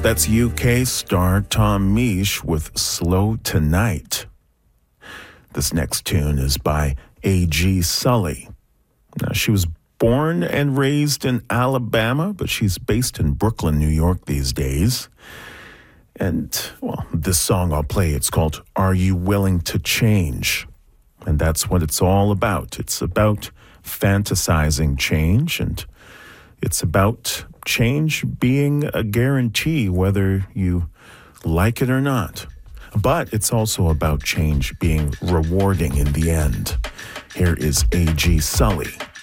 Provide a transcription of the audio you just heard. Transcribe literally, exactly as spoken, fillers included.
That's U K star Tom Misch with Slow Tonight. This next tune is by A G Sully. Now, she was born and raised in Alabama, but she's based in Brooklyn, New York these days. And, well, this song I'll play, it's called Are You Willing to Change? And that's what it's all about. It's about fantasizing change, and it's about change being a guarantee whether you like it or not. But it's also about change being rewarding in the end. Here is A G Sully.